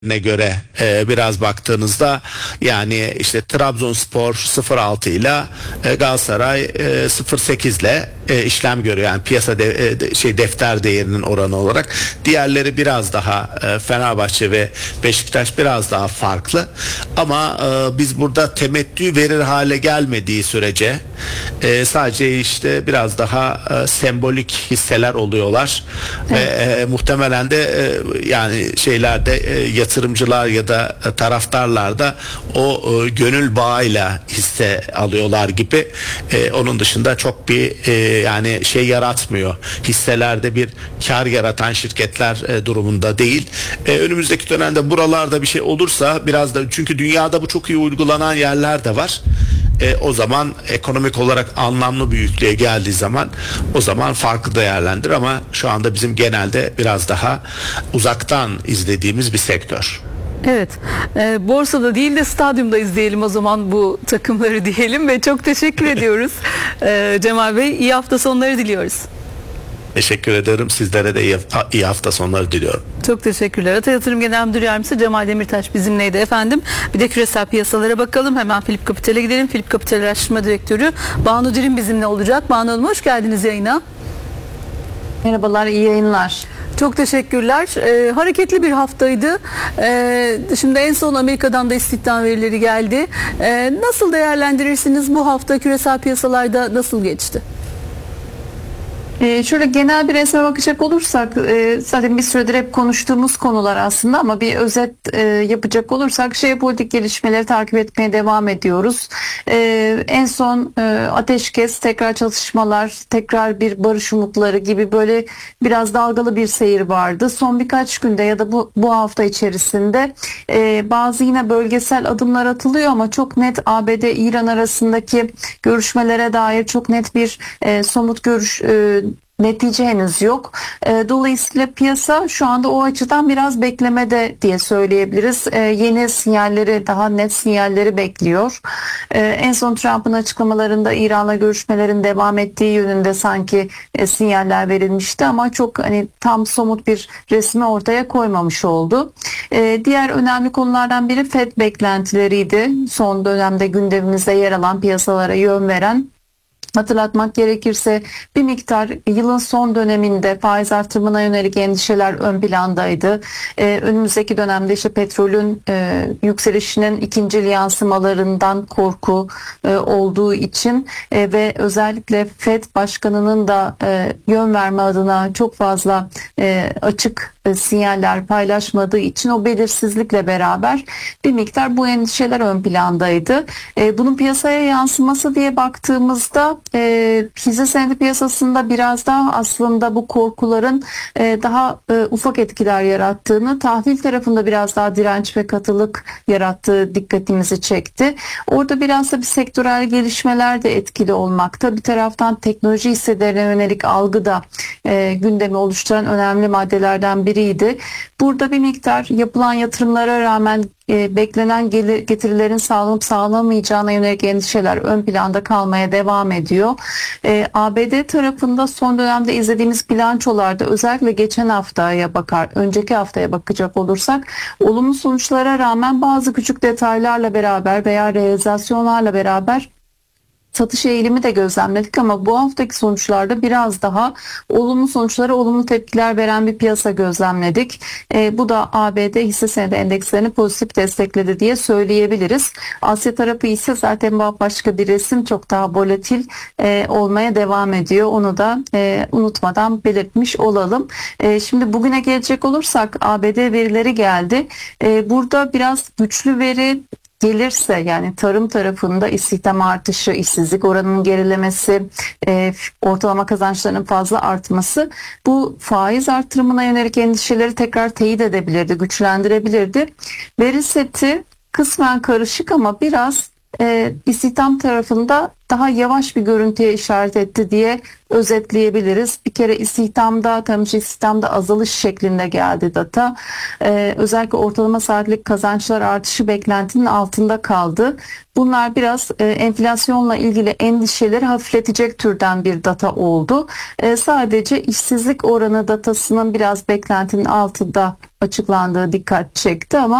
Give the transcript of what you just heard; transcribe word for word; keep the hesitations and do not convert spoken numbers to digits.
ne göre e, biraz baktığınızda yani işte Trabzonspor sıfır virgül altı ile e, Galatasaray e, sıfır virgül sekiz ile e, işlem görüyor. Yani piyasa de, e, de, şey defter değerinin oranı olarak. Diğerleri biraz daha e, Fenerbahçe ve Beşiktaş biraz daha farklı. Ama e, biz burada temettü verir hale gelmediği sürece e, sadece işte biraz daha e, sembolik hisseler oluyorlar. Evet. Ve e, muhtemelen de e, yani şeylerde e, yatırımcılar ya da taraftarlar da o e, gönül bağıyla hisse alıyorlar gibi. E, onun dışında çok bir e, yani şey yaratmıyor. Hisselerde bir kar yaratan şirketler e, durumunda değil. E, önümüzdeki dönemde buralarda bir şey olursa biraz da, çünkü dünyada bu çok iyi uygulanan yerler de var. E, o zaman ekonomik olarak anlamlı büyüklüğe geldiği zaman o zaman farklı değerlendir, ama şu anda bizim genelde biraz daha uzaktan izlediğimiz bir sektör. Evet, e, borsada değil de stadyumda izleyelim o zaman bu takımları diyelim ve çok teşekkür ediyoruz e, Cemal Bey. İyi hafta sonları diliyoruz. Teşekkür ederim. Sizlere de iyi, iyi hafta sonları diliyorum. Çok teşekkürler. Ata Yatırım Genel Müdür Yardımcısı Cemal Demirtaş bizimleydi efendim. Bir de küresel piyasalara bakalım. Hemen Philip Capital'e gidelim. Philip Capital Araştırma Direktörü Banu Dirim bizimle olacak. Banu Hanım, hoş geldiniz yayına. Merhabalar, iyi yayınlar. Çok teşekkürler. Ee, hareketli bir haftaydı. Ee, şimdi en son Amerika'dan da istihdam verileri geldi. Ee, nasıl değerlendirirsiniz bu hafta küresel piyasalarda, nasıl geçti? Ee, şöyle genel bir resme bakacak olursak e, zaten bir süredir hep konuştuğumuz konular aslında, ama bir özet e, yapacak olursak jeopolitik gelişmeleri takip etmeye devam ediyoruz. E, en son e, ateşkes, tekrar çatışmalar, tekrar bir barış umutları gibi böyle biraz dalgalı bir seyir vardı. Son birkaç günde ya da bu, bu hafta içerisinde e, bazı yine bölgesel adımlar atılıyor, ama çok net A B D-İran arasındaki görüşmelere dair çok net bir e, somut görüş e, netice henüz yok. E, dolayısıyla piyasa şu anda o açıdan biraz beklemede diye söyleyebiliriz. E, yeni sinyalleri, daha net sinyalleri bekliyor. E, en son Trump'ın açıklamalarında İran'la görüşmelerin devam ettiği yönünde sanki e, sinyaller verilmişti, ama çok hani tam somut bir resmi ortaya koymamış oldu. E, diğer önemli konulardan biri Fed beklentileriydi. Son dönemde gündemimizde yer alan, piyasalara yön veren. Hatırlatmak gerekirse bir miktar yılın son döneminde faiz artırımına yönelik endişeler ön plandaydı. Ee, önümüzdeki dönemde işte petrolün e, yükselişinin ikincil yansımalarından korku e, olduğu için e, ve özellikle Fed Başkanı'nın da e, yön verme adına çok fazla e, açık e, sinyaller paylaşmadığı için o belirsizlikle beraber bir miktar bu endişeler ön plandaydı. E, bunun piyasaya yansıması diye baktığımızda E, hisse senedi piyasasında biraz daha aslında bu korkuların e, daha e, ufak etkiler yarattığını, tahvil tarafında biraz daha direnç ve katılık yarattığı dikkatimizi çekti. Orada biraz da bir sektörel gelişmeler de etkili olmakta. Bir taraftan teknoloji hisselerine yönelik algı da e, gündemi oluşturan önemli maddelerden biriydi. Burada bir miktar yapılan yatırımlara rağmen E, beklenen gelir, getirilerin sağlanıp sağlamayacağına yönelik endişeler ön planda kalmaya devam ediyor. E, A B D tarafında son dönemde izlediğimiz bilançolarda özellikle geçen haftaya bakar, önceki haftaya bakacak olursak olumlu sonuçlara rağmen bazı küçük detaylarla beraber veya realizasyonlarla beraber satış eğilimi de gözlemledik, ama bu haftaki sonuçlarda biraz daha olumlu sonuçlara olumlu tepkiler veren bir piyasa gözlemledik. E, bu da A B D hisse senedi endekslerini pozitif destekledi diye söyleyebiliriz. Asya tarafı ise zaten başka bir resim, çok daha volatil e, olmaya devam ediyor. Onu da e, unutmadan belirtmiş olalım. E, şimdi bugüne gelecek olursak A B D verileri geldi. E, burada biraz güçlü veri gelirse, yani tarım tarafında istihdam artışı, işsizlik oranının gerilemesi, e, ortalama kazançlarının fazla artması bu faiz artırımına yönelik endişeleri tekrar teyit edebilirdi, güçlendirebilirdi. Veri seti kısmen karışık ama biraz e, istihdam tarafında daha yavaş bir görüntüye işaret etti diye özetleyebiliriz. Bir kere istihdamda, tanımcı istihdamda azalış şeklinde geldi data. E, özellikle ortalama saatlik kazançlar artışı beklentinin altında kaldı. Bunlar biraz e, enflasyonla ilgili endişeleri hafifletecek türden bir data oldu. E, sadece işsizlik oranı datasının biraz beklentinin altında açıklandığı dikkat çekti ama